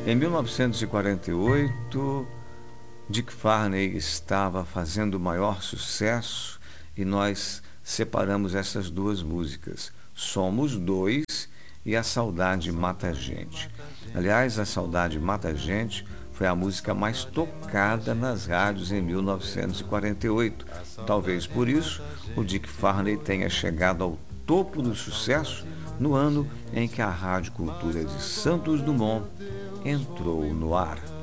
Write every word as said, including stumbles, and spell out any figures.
Em mil novecentos e quarenta e oito, Dick Farney estava fazendo o maior sucesso e nós separamos essas duas músicas, Somos Dois e A Saudade Mata a Gente. Aliás, A Saudade Mata a Gente foi a música mais tocada nas rádios em mil novecentos e quarenta e oito. Talvez por isso o Dick Farney tenha chegado ao topo do sucesso no ano em que a Rádio Cultura de Santos Dumont entrou no ar.